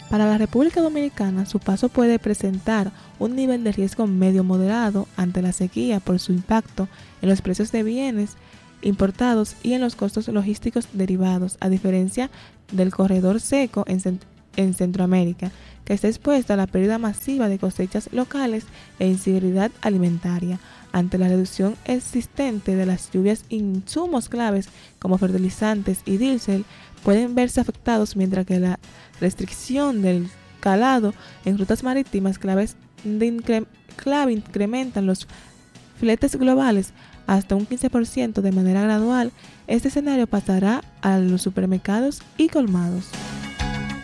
Para la República Dominicana, su paso puede presentar un nivel de riesgo medio moderado ante la sequía por su impacto en los precios de bienes importados y en los costos logísticos derivados, a diferencia del corredor seco en Centroamérica, que está expuesto a la pérdida masiva de cosechas locales e inseguridad alimentaria. Ante la reducción existente de las lluvias, insumos claves como fertilizantes y diésel pueden verse afectados, mientras que la restricción del calado en rutas marítimas clave incrementan los fletes globales hasta un 15% de manera gradual. Este escenario pasará a los supermercados y colmados.